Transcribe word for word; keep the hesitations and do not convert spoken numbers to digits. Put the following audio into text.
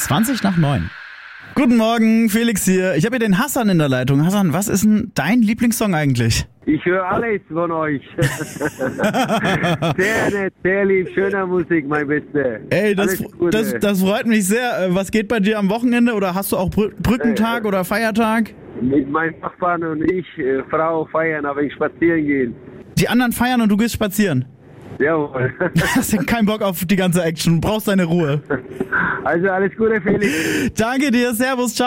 zwanzig nach neun. Guten Morgen, Felix hier. Ich habe hier den Hassan in der Leitung. Hassan, was ist denn dein Lieblingssong eigentlich? Ich höre alles von euch. Sehr nett, sehr lieb, schöner Musik, mein Bester. Ey, das, Alles Gute. das, das freut mich sehr. Äh, Was geht bei dir am Wochenende oder hast du auch Brü- Brückentag Äh, oder Feiertag? Mit meinem Nachbarn und ich, äh, Frau, feiern, aber ich spazieren gehen. Die anderen feiern und du gehst spazieren. Jawohl. Hast ja keinen Bock auf die ganze Action. Du brauchst deine Ruhe. Also alles Gute, Felix. Danke dir. Servus. Ciao.